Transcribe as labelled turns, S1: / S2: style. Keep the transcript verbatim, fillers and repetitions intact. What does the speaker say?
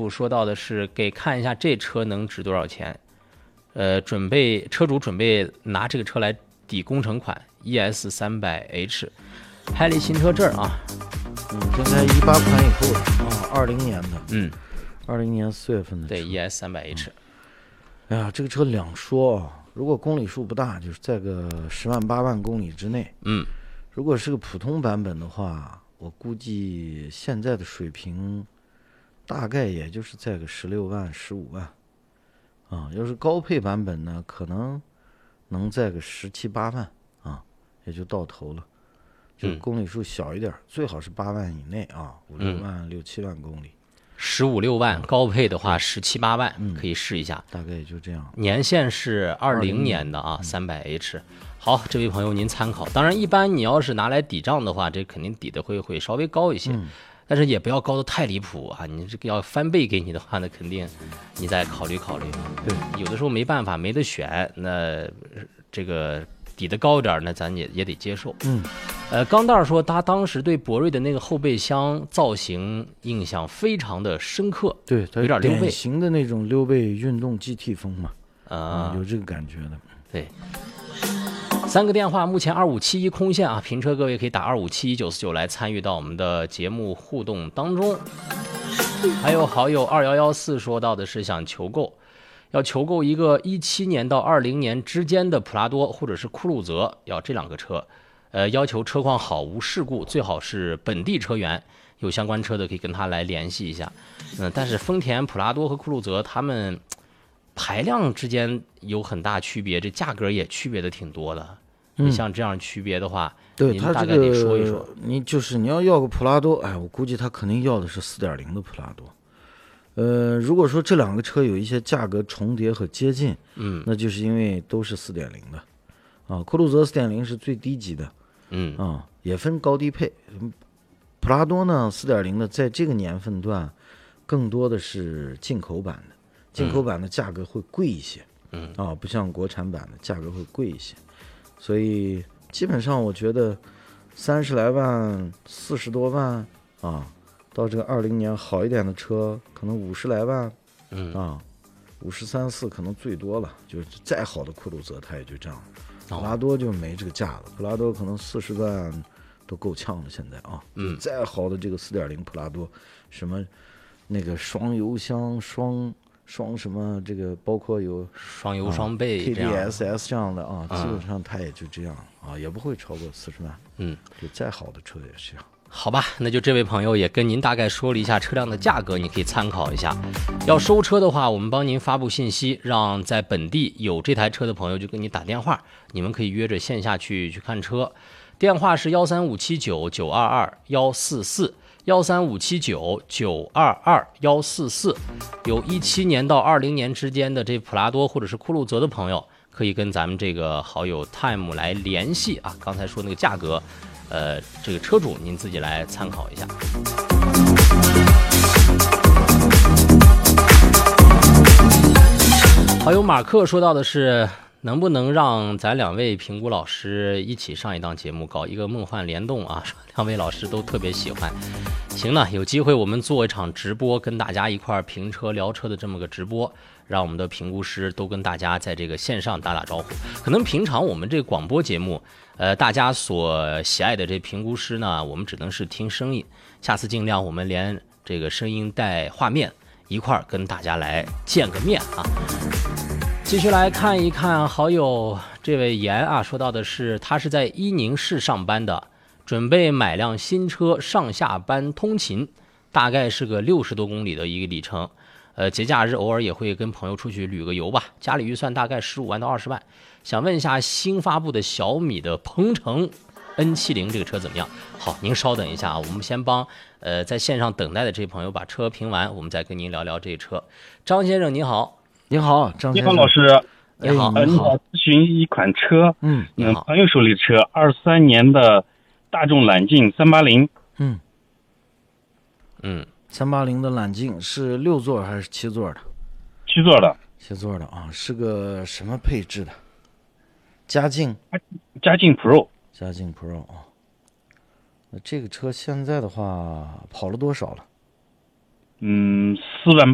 S1: Life 说到的是给看一下这车能值多少钱，呃，准备车主准备拿这个车来抵工程款 E S 三百 H， 拍了一新车证啊，
S2: 嗯，应该一八款以后的啊，二零年的，
S1: 嗯，
S2: 二零年四月份的车，
S1: 对 E S 三百 H，
S2: 嗯。哎呀，这个车两说啊，如果公里数不大，就是在个十万八万公里之内，
S1: 嗯，
S2: 如果是个普通版本的话，我估计现在的水平大概也就是在个十六万、十五万，啊，要是高配版本呢，可能能在个十七八万啊，也就到头了。就公里数小一点，嗯、最好是八万以内啊，五六万、六七万公里。
S1: 十五六万，高配的话十七八万，可以试一下。
S2: 大概也就这样。
S1: 年限是二零年的啊，三百 H。好，这位朋友您参考。当然，一般你要是拿来抵账的话，这肯定抵的会会稍微高一些，嗯、但是也不要高的太离谱啊！你这个要翻倍给你的话，那肯定你再考虑考虑。
S2: 对，
S1: 有的时候没办法，没得选，那这个抵的高一点，那咱也也得接受。
S2: 嗯，
S1: 呃，钢蛋说他当时对博瑞的那个后备箱造型印象非常的深刻，
S2: 对，它
S1: 有点溜背，
S2: 典型的那种溜背运动 G T 风嘛，
S1: 啊、
S2: 嗯，有这个感觉的。
S1: 对。三个电话，目前二五七一空线啊，评车各位可以打二五七一九四九来参与到我们的节目互动当中。还有好友二幺幺四说到的是想求购，要求购一个一七年到二零年之间的普拉多或者是酷路泽，要这两个车，呃，要求车况好无事故，最好是本地车源，有相关车的可以跟他来联系一下。嗯、呃，但是丰田普拉多和酷路泽他们排量之间有很大区别，这价格也区别的挺多的。你像这样区别的话，
S2: 对
S1: 您大概得说一说。
S2: 这个、你就是你要要个普拉多，哎，我估计他肯定要的是 四点零 的普拉多。呃，如果说这两个车有一些价格重叠和接近，
S1: 嗯，
S2: 那就是因为都是 四点零 的，啊，酷路泽 四点零 是最低级的，
S1: 嗯
S2: 啊，也分高低配。普拉多呢 四点零 的在这个年份段更多的是进口版的，进口版的价格会贵一些，
S1: 嗯
S2: 啊，不像国产版的价格会贵一些，所以基本上我觉得三十来万、四十多万啊。到这个二零年好一点的车，可能五十来万，
S1: 嗯
S2: 啊，五十三四可能最多了。就是再好的酷路泽，它也就这样。普拉多就没这个价了，普拉多可能四十万都够呛了。现在啊，
S1: 嗯，
S2: 再好的这个四点零普拉多，什么那个双油箱、双双什么这个，包括有
S1: 双油双背、
S2: 啊、K D S S 这样的啊，
S1: 嗯、
S2: 基本上它也就这样啊，也不会超过四十万。
S1: 嗯，
S2: 就再好的车也是这样。
S1: 好吧，那就这位朋友也跟您大概说了一下车辆的价格，你可以参考一下。要收车的话，我们帮您发布信息，让在本地有这台车的朋友就跟你打电话，你们可以约着线下去去看车。电话是幺三五七九九二二幺四四，幺三五七九九二二幺四四。有一七年到二零年之间的这普拉多或者是酷路泽的朋友，可以跟咱们这个好友 Time 来联系啊。刚才说那个价格。呃，这个车主您自己来参考一下。好友马克说到的是，能不能让咱两位评估老师一起上一档节目，搞一个梦幻联动啊？两位老师都特别喜欢。行呢，有机会我们做一场直播，跟大家一块评车聊车的这么个直播，让我们的评估师都跟大家在这个线上打打招呼。可能平常我们这个广播节目，呃，大家所喜爱的这评估师呢，我们只能是听声音。下次尽量我们连这个声音带画面一块儿跟大家来见个面啊。继续来看一看好友这位严啊，说到的是他是在伊宁市上班的，准备买辆新车上下班通勤，大概是个六十多公里的一个里程。呃，节假日偶尔也会跟朋友出去旅个游吧，家里预算大概十五万到二十万。想问一下新发布的小米的鹏程 N 七十 这个车怎么样？好，您稍等一下啊，我们先帮呃在线上等待的这位朋友把车评完，我们再跟您聊聊这车。张先生您好。
S2: 你好，张先生。
S3: 你好，老师。
S1: 你好，
S3: 呃，你好，咨询一款车，
S2: 嗯，
S3: 嗯，朋友手里车，二三年的大众揽境三八零，
S2: 嗯，
S1: 嗯，
S2: 三八零的揽境是六座还是七座的？
S3: 七座的，
S2: 七座的啊，是个什么配置的？嘉境，
S3: 嘉境 Pro，
S2: 嘉境 Pro 啊。那这个车现在的话跑了多少了？
S3: 嗯，四万